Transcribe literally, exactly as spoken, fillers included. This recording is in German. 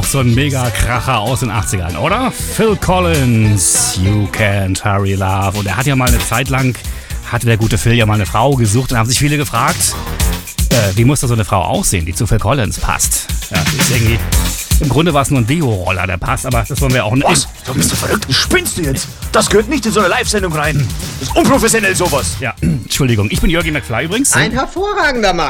so ein Mega-Kracher aus den achtzigern, oder? Phil Collins, You Can't Hurry Love. Und er hat ja mal eine Zeit lang, hatte der gute Phil ja mal eine Frau gesucht und haben sich viele gefragt, äh, wie muss da so eine Frau aussehen, die zu Phil Collins passt? Ja, das ist irgendwie, im Grunde war es nur ein Deo-Roller, der passt, aber das wollen wir auch nicht. Was? Du bist du verrückt? Spinnst du jetzt? Das gehört nicht in so eine Live-Sendung rein. Das ist unprofessionell sowas. Ja, Entschuldigung, ich bin Jürgen McFly übrigens. Ein hervorragender Mann.